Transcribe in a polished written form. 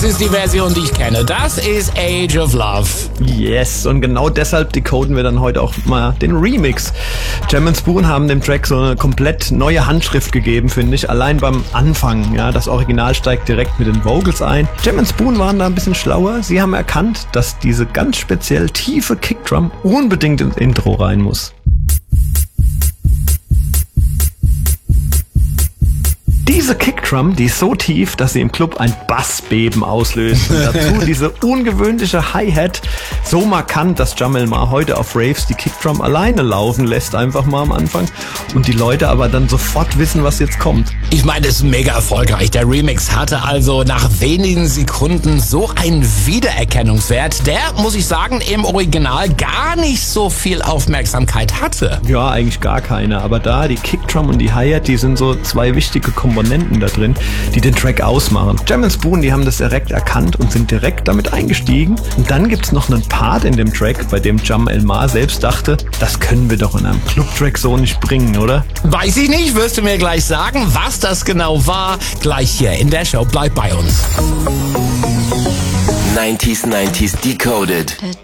Das ist die Version, die ich kenne. Das ist Age of Love. Yes, und genau deshalb decoden wir dann heute auch mal den Remix. Jam & Spoon haben dem Track so eine komplett neue Handschrift gegeben, finde ich. Allein beim Anfang, ja, das Original steigt direkt mit den Vocals ein. Jam & Spoon waren da ein bisschen schlauer. Sie haben erkannt, dass diese ganz speziell tiefe Kickdrum unbedingt ins Intro rein muss. Diese Kickdrum, die ist so tief, dass sie im Club ein Bassbeben auslöst. Und dazu diese ungewöhnliche Hi-Hat, so markant, dass Jamel Ma heute auf Raves die Kickdrum alleine laufen lässt, einfach mal am Anfang. Und die Leute aber dann sofort wissen, was jetzt kommt. Ich meine, das ist mega erfolgreich. Der Remix hatte also nach wenigen Sekunden so einen Wiedererkennungswert, der, muss ich sagen, im Original gar nicht so viel Aufmerksamkeit hatte. Ja, eigentlich gar keine. Aber da, die Kickdrum und die Hi-Hat, die sind so zwei wichtige Komponenten da drin, die den Track ausmachen. Jam & Spoon, die haben das direkt erkannt und sind direkt damit eingestiegen. Und dann gibt's noch einen Part in dem Track, bei dem Jamel Ma selbst dachte, das können wir doch in einem Club-Track so nicht bringen, oder? Weiß ich nicht, wirst du mir gleich sagen, was das genau war. Gleich hier in der Show. Bleib bei uns. 90s Decoded.